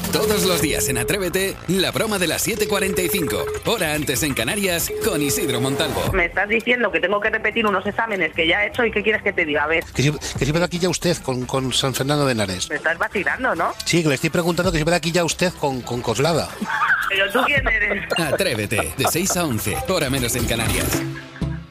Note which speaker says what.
Speaker 1: Todos los días en Atrévete, la broma de las 7:45, hora antes en Canarias, con Isidro Montalvo.
Speaker 2: Me estás diciendo que tengo que repetir unos exámenes que ya he hecho y ¿qué quieres que te diga? A ver.
Speaker 3: Que si ven aquí ya usted con San Fernando de Henares.
Speaker 2: Me estás vacilando, ¿no?
Speaker 3: Sí, que le estoy preguntando que si ven aquí ya usted con Coslada.
Speaker 2: ¿Pero tú quién eres?
Speaker 1: Atrévete, de 6 a 11, hora menos en Canarias.